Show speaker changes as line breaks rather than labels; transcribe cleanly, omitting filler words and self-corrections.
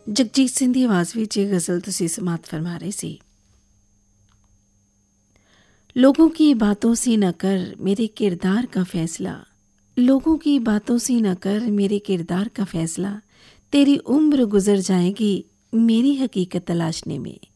ਜਗਜੀਤ ਸਿੰਘ ਦੀ ਆਵਾਜ਼ ਵਿੱਚ ਇਹ गज़ल ਤੁਸੀਂ समात फरमा रहे सी। लोगों की बातों से न कर मेरे किरदार का फैसला, लोगों की बातों से न कर मेरे किरदार का फैसला, तेरी उम्र गुजर जाएगी मेरी हकीकत तलाशने में।